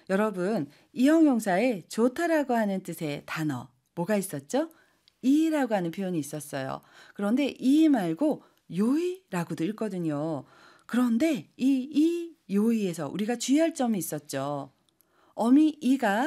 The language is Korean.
여러분, 이 형용사에 좋다라고 하는 뜻의 단어 뭐가 있었죠? 이라고 하는 표현이 있었어요. 그런데 이 말고 요이라고도 읽거든요. 그런데 이 요이에서 우리가 주의할 점이 있었죠. 어미 이가